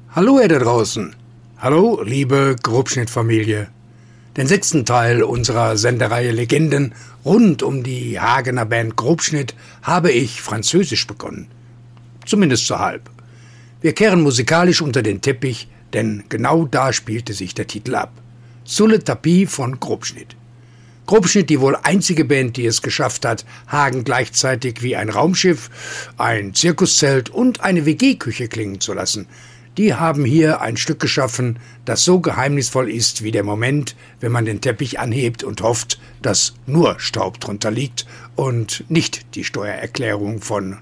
Hallo ihr da draußen. Hallo liebe Grobschnitt-Familie. Den 6. Teil unserer Sendereihe Legenden rund um die Hagener Band Grobschnitt habe ich französisch begonnen. Zumindest so halb. Wir kehren musikalisch unter den Teppich, denn genau da spielte sich der Titel ab. Sous le tapis von Grobschnitt. Grobschnitt, die wohl einzige Band, die es geschafft hat, Hagen gleichzeitig wie ein Raumschiff, ein Zirkuszelt und eine WG-Küche klingen zu lassen. Die haben hier ein Stück geschaffen, das so geheimnisvoll ist wie der Moment, wenn man den Teppich anhebt und hofft, dass nur Staub drunter liegt und nicht die Steuererklärung von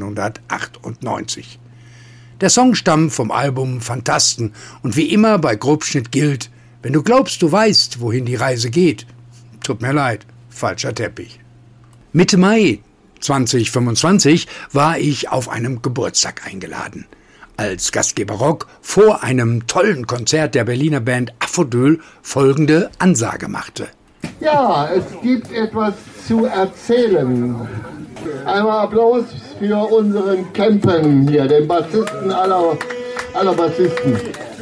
1998. Der Song stammt vom Album Phantasten und wie immer bei Grobschnitt gilt, wenn du glaubst, du weißt, wohin die Reise geht, tut mir leid, falscher Teppich. Mitte Mai 2025 war ich auf einem Geburtstag eingeladen. Als Gastgeber Rock vor einem tollen Konzert der Berliner Band Aphrodel folgende Ansage machte. Ja, es gibt etwas zu erzählen. Einmal Applaus für unseren Campen hier, den Bassisten aller Bassisten.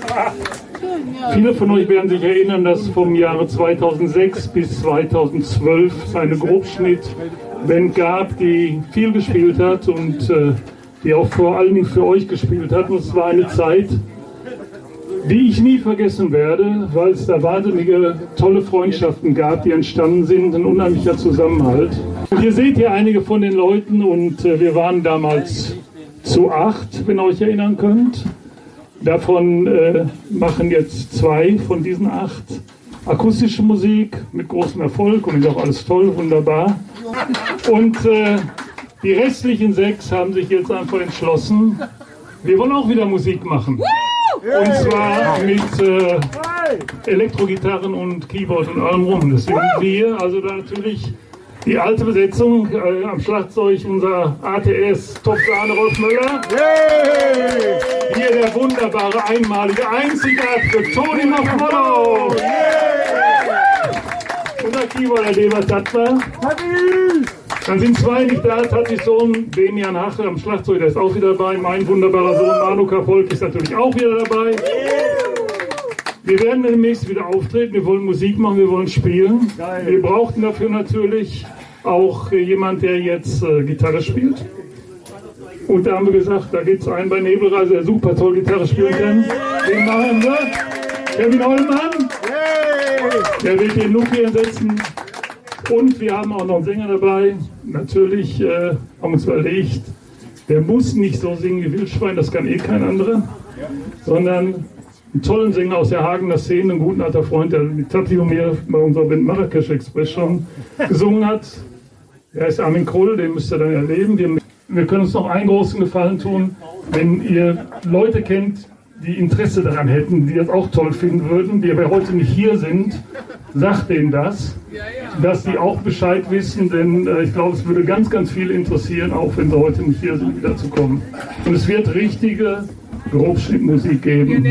Viele von euch werden sich erinnern, dass vom Jahre 2006 bis 2012 es eine Grobschnitt-Band gab, die viel gespielt hat und die auch vor allen Dingen für euch gespielt hat. Und es war eine Zeit, die ich nie vergessen werde, weil es da wahnsinnige, tolle Freundschaften gab, die entstanden sind, ein unheimlicher Zusammenhalt. Und hier seht ihr einige von den Leuten und wir waren damals zu 8, wenn ihr euch erinnern könnt. Davon machen jetzt 2 von diesen 8 akustische Musik mit großem Erfolg und ist auch alles toll, wunderbar. Und die restlichen 6 haben sich jetzt einfach entschlossen, wir wollen auch wieder Musik machen. Und zwar mit Elektrogitarren und Keyboard und allem rum. Das sind wir, also da natürlich die alte Besetzung, am Schlagzeug unser ATS Top-Sahne Rolf Möller. Hier der wunderbare, einmalige, einzigartige Toni Mafrotto. Unser Keyboarder Deber Tatler. Dann sind 2 nicht da, Tatis Sohn Demian Hache am Schlagzeug, der ist auch wieder dabei. Mein wunderbarer Sohn Manuka Volk ist natürlich auch wieder dabei. Wir werden demnächst wieder auftreten, wir wollen Musik machen, wir wollen spielen. Wir brauchten dafür natürlich auch jemand, der jetzt Gitarre spielt. Und da haben wir gesagt, da gibt es einen bei Nebelreise, der super toll Gitarre spielen kann. Den machen wir. Kevin Hollmann. Der wird den Look hier setzen. Und wir haben auch noch einen Sänger dabei. Natürlich haben wir uns überlegt, der muss nicht so singen wie Wildschwein, das kann eh kein anderer, sondern einen tollen Sänger aus der Hagener Szene, einen guten alter Freund, der mit Tati und mir bei unserer Band Marrakesch Express schon gesungen hat. Der ist Armin Krull, den müsst ihr dann erleben. Wir können uns noch einen großen Gefallen tun, wenn ihr Leute kennt, die Interesse daran hätten, die das auch toll finden würden, die aber heute nicht hier sind, sagt denen das, dass die auch Bescheid wissen, denn ich glaube, es würde ganz, ganz viel interessieren, auch wenn sie heute nicht hier sind, wieder zu kommen. Und es wird richtige Grobschnittmusik geben.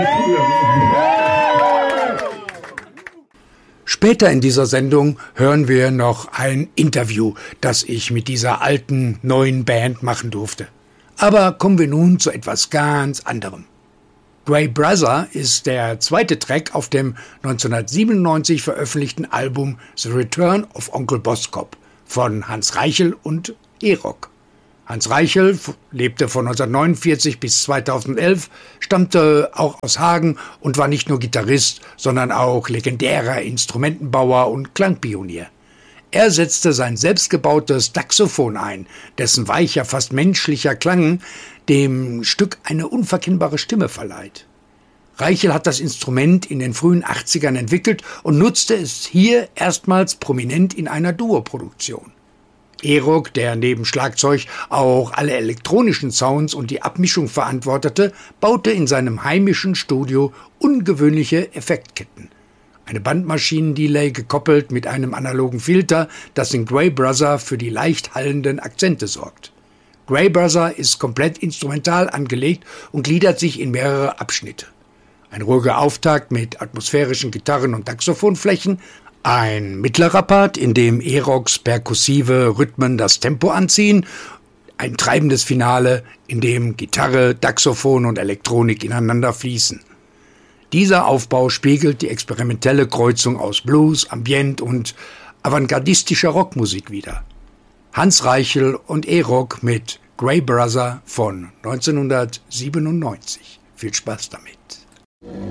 Später in dieser Sendung hören wir noch ein Interview, das ich mit dieser alten, neuen Band machen durfte. Aber kommen wir nun zu etwas ganz anderem. Grey Brother ist der zweite Track auf dem 1997 veröffentlichten Album The Return of Onkel Boskop von Hans Reichel und E-Rock. Hans Reichel lebte von 1949 bis 2011, stammte auch aus Hagen und war nicht nur Gitarrist, sondern auch legendärer Instrumentenbauer und Klangpionier. Er setzte sein selbstgebautes Saxophon ein, dessen weicher, fast menschlicher Klang dem Stück eine unverkennbare Stimme verleiht. Reichel hat das Instrument in den frühen 80ern entwickelt und nutzte es hier erstmals prominent in einer Duo-Produktion. E-Rock, der neben Schlagzeug auch alle elektronischen Sounds und die Abmischung verantwortete, baute in seinem heimischen Studio ungewöhnliche Effektketten. Eine Bandmaschinen-Delay gekoppelt mit einem analogen Filter, das in Grey Brother für die leicht hallenden Akzente sorgt. Grey Brother ist komplett instrumental angelegt und gliedert sich in mehrere Abschnitte. Ein ruhiger Auftakt mit atmosphärischen Gitarren- und Saxophonflächen, ein mittlerer Part, in dem E-Rocks perkussive Rhythmen das Tempo anziehen, Ein treibendes Finale, in dem Gitarre, Saxophon und Elektronik ineinander fließen. Dieser Aufbau spiegelt die experimentelle Kreuzung aus Blues, Ambient und avantgardistischer Rockmusik wider. Hans Reichel und E-Rock mit Grey Brother von 1997. Viel Spaß damit.